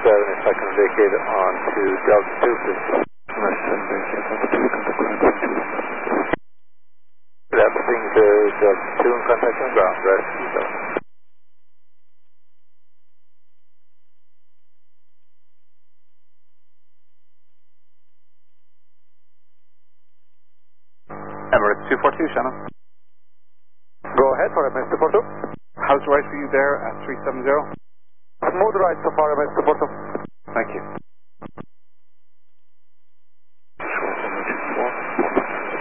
if I can vacate on to Delta 2, please. Good afternoon to Delta 2 in contact on ground, rest. Emirates 242, Shannon. Go ahead for MS 242. How's the right for you there at 370? Smooth right so far, MS 242. Thank you.